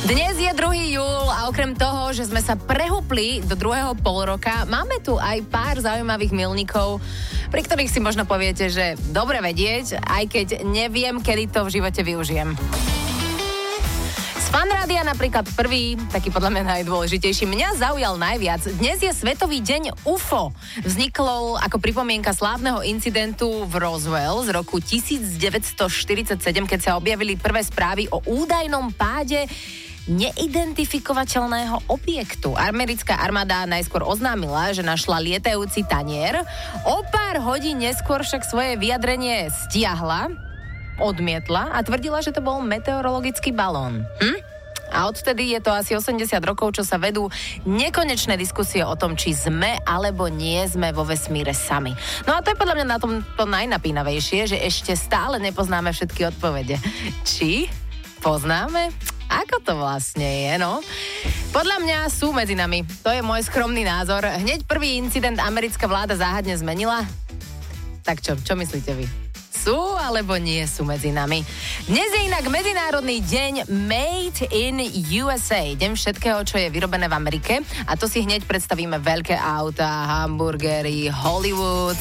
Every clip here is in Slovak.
Dnes je 2. júl a okrem toho, že sme sa prehúpli do druhého polroka, máme tu aj pár zaujímavých milníkov, pri ktorých si možno poviete, že dobre vedieť, aj keď neviem, kedy to v živote využijem. Fanrádia napríklad prvý, taký podľa mňa najdôležitejší, mňa zaujal najviac. Dnes je Svetový deň UFO. Vzniklo ako pripomienka slávneho incidentu v Roswell z roku 1947, keď sa objavili prvé správy o údajnom páde neidentifikovateľného objektu. Americká armáda najskôr oznámila, že našla lietajúci tanier. O pár hodín neskôr však svoje vyjadrenie stiahla, odmietla a tvrdila, že to bol meteorologický balón. A odtedy je to asi 80 rokov, čo sa vedú nekonečné diskusie o tom, či sme alebo nie sme vo vesmíre sami. No a to je podľa mňa na tom to najnapínavejšie, že ešte stále nepoznáme všetky odpovede. Či poznáme? Ako to vlastne je, no? Podľa mňa sú medzi nami. To je môj skromný názor. Hneď prvý incident americká vláda záhadne zmenila. Tak čo myslíte vy? Sú alebo nie sú medzi nami. Dnes je inak Medzinárodný deň Made in USA. Deň všetkého, čo je vyrobené v Amerike. A to si hneď predstavíme veľké auta, hamburgery, Hollywood,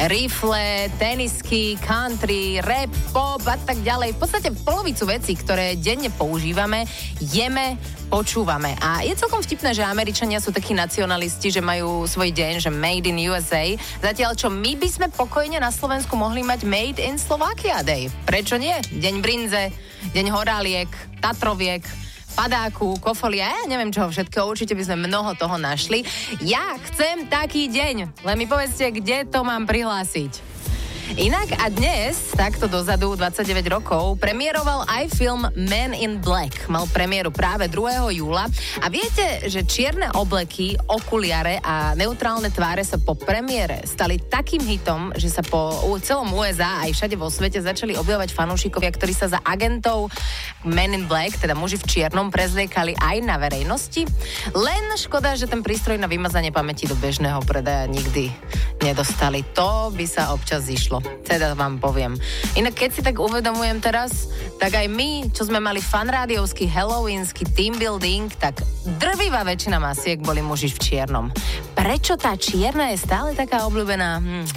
rifle, tenisky, country, rap, pop a tak ďalej. V podstate polovicu vecí, ktoré denne používame, jeme, počúvame. A je celkom vtipné, že Američania sú takí nacionalisti, že majú svoj deň, že Made in USA. Zatiaľ, čo my by sme pokojne na Slovensku mohli mať Made in Slovakia Day. Prečo nie? Deň brinze, deň horáliek, tatroviek, padáku, kofolia, ja neviem čoho všetko, určite by sme mnoho toho našli. Ja chcem taký deň, len mi povedzte, kde to mám prihlásiť. Inak a dnes, takto dozadu, 29 rokov, premiéroval aj film Men in Black. Mal premiéru práve 2. júla. A viete, že čierne obleky, okuliare a neutrálne tváre sa po premiére stali takým hitom, že sa po celom USA aj všade vo svete začali objavovať fanúšikovia, ktorí sa za agentov Men in Black, teda muži v čiernom, prezliekali aj na verejnosti. Len škoda, že ten prístroj na vymazanie pamäti do bežného predaja nikdy nedostali. To by sa občas zišlo. Teda vám poviem. Inak keď si tak uvedomujem teraz, tak aj my, čo sme mali fanrádiovský halloweensky team building, tak drvivá väčšina masiek boli muži v čiernom. Prečo tá čierna je stále taká obľúbená?